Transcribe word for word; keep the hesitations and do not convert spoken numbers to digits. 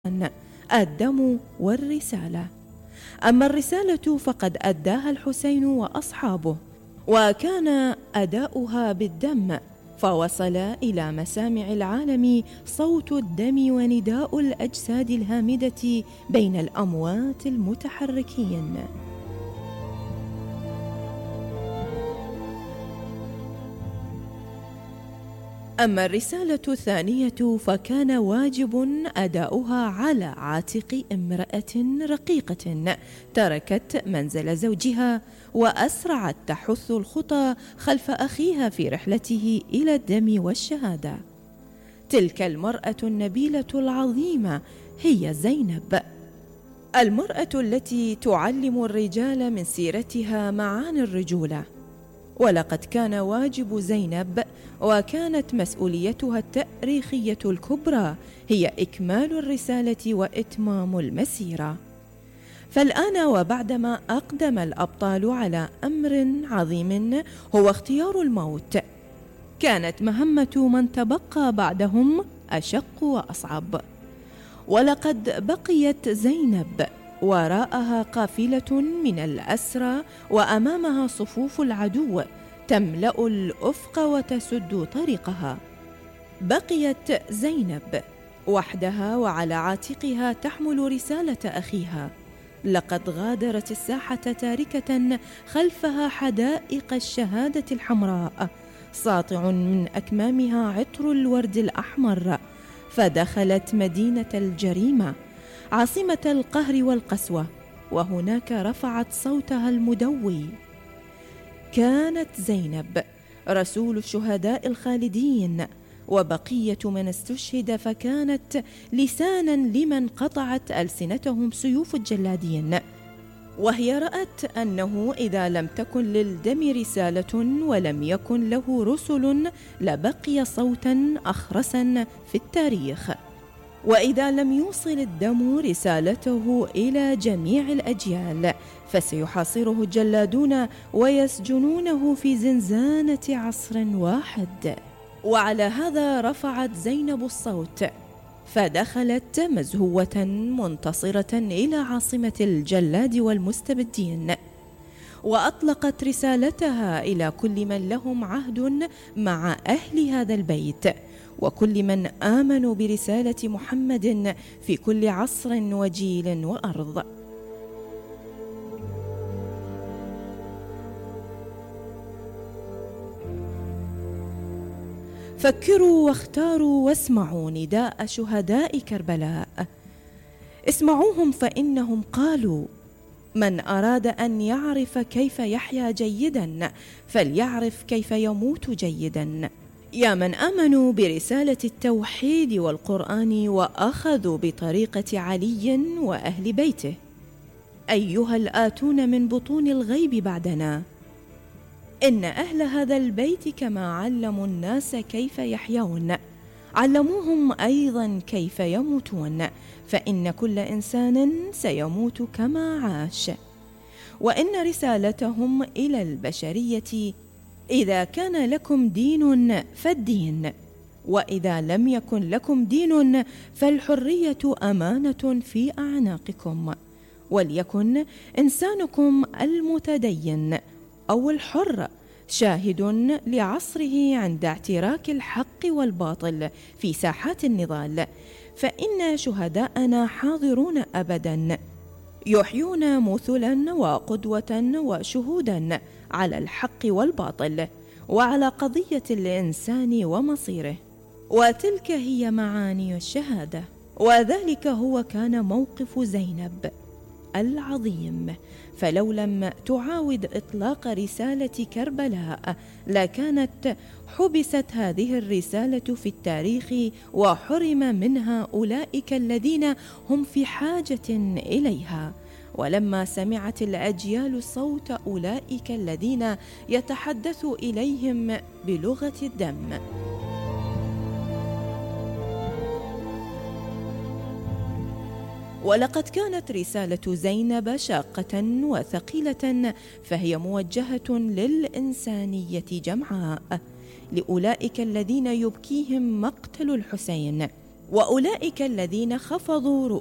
الدم والرسالة. أما الرسالة فقد أداها الحسين وأصحابه، وكان أداؤها بالدم، فوصل إلى مسامع العالم صوت الدم ونداء الأجساد الهامدة بين الأموات المتحركين. أما الرسالة الثانية فكان واجب أداؤها على عاتق امرأة رقيقة تركت منزل زوجها وأسرعت تحث الخطى خلف أخيها في رحلته إلى الدم والشهادة. تلك المرأة النبيلة العظيمة هي زينب، المرأة التي تعلم الرجال من سيرتها معاني الرجولة. ولقد كان واجب زينب وكانت مسؤوليتها التاريخية الكبرى هي إكمال الرسالة وإتمام المسيرة. فالآن وبعدما أقدم الأبطال على أمر عظيم هو اختيار الموت، كانت مهمة من تبقى بعدهم أشق وأصعب. ولقد بقيت زينب وراءها قافلة من الأسرى وأمامها صفوف العدو تملأ الأفق وتسد طريقها. بقيت زينب وحدها وعلى عاتقها تحمل رسالة أخيها. لقد غادرت الساحة تاركة خلفها حدائق الشهادة الحمراء، ساطع من أكمامها عطر الورد الأحمر، فدخلت مدينة الجريمة، عاصمة القهر والقسوة، وهناك رفعت صوتها المدوي. كانت زينب رسول الشهداء الخالدين وبقية من استشهد، فكانت لسانا لمن قطعت ألسنتهم سيوف الجلادين. وهي رأت أنه إذا لم تكن للدم رسالة ولم يكن له رسل لبقي صوتا أخرسا في التاريخ. وإذا لم يوصل الدم رسالته إلى جميع الأجيال فسيحاصره الجلادون ويسجنونه في زنزانة عصر واحد. وعلى هذا رفعت زينب الصوت، فدخلت مزهوة منتصرة إلى عاصمة الجلاد والمستبدين، وأطلقت رسالتها إلى كل من لهم عهد مع أهل هذا البيت وكل من آمنوا برسالة محمد في كل عصر وجيل وأرض. فكروا واختاروا واسمعوا نداء شهداء كربلاء. اسمعوهم فإنهم قالوا: من أراد أن يعرف كيف يحيا جيدا فليعرف كيف يموت جيدا. يا من آمنوا برسالة التوحيد والقرآن وأخذوا بطريقة علي وأهل بيته، أيها الآتون من بطون الغيب بعدنا، إن أهل هذا البيت كما علموا الناس كيف يحيون علموهم أيضا كيف يموتون، فإن كل إنسان سيموت كما عاش. وإن رسالتهم إلى البشرية: إذا كان لكم دين فالدين، وإذا لم يكن لكم دين فالحرية أمانة في أعناقكم، وليكن إنسانكم المتدين أو الحر شاهد لعصره عند اعتراك الحق والباطل في ساحات النضال، فإن شهداءنا حاضرون أبدا، يحيون مثلا وقدوة وشهودا على الحق والباطل وعلى قضية الإنسان ومصيره. وتلك هي معاني الشهادة، وذلك هو كان موقف زينب العظيم. فلو لم تعاود إطلاق رسالة كربلاء لكانت حبست هذه الرسالة في التاريخ وحرم منها أولئك الذين هم في حاجة إليها. ولما سمعت الأجيال صوت أولئك الذين يتحدث إليهم بلغة الدم، ولقد كانت رسالة زينب شاقة وثقيلة، فهي موجهة للإنسانية جمعاء، لأولئك الذين يبكيهم مقتل الحسين وأولئك الذين خفضوا